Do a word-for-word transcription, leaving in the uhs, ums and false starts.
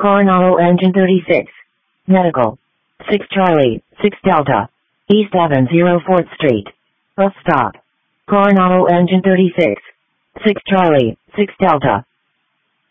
Coronado Engine thirty-six. Medical. six Charlie, six Delta. East Evans zero fourth Street. Bus stop. Coronado Engine thirty-six. six Charlie, six Delta.